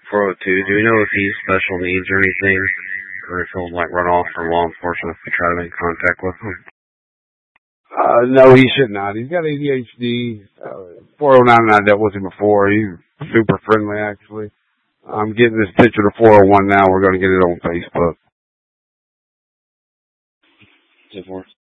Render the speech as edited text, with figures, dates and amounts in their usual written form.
402. Do you know if he's special needs or anything? Or if he'll, like, run off from law enforcement if we try to make contact with him? No, he should not. He's got ADHD. 409 and I dealt with him before. He's super friendly, actually. I'm getting this picture to 401 now. We're going to get it on Facebook. 10-4.